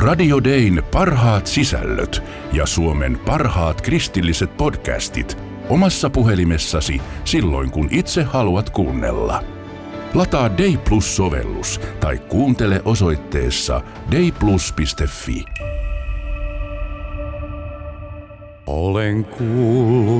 Radio Dayn parhaat sisällöt ja Suomen parhaat kristilliset podcastit omassa puhelimessasi silloin, kun itse haluat kuunnella. Lataa Day Plus-sovellus tai kuuntele osoitteessa dayplus.fi. Olen kuullut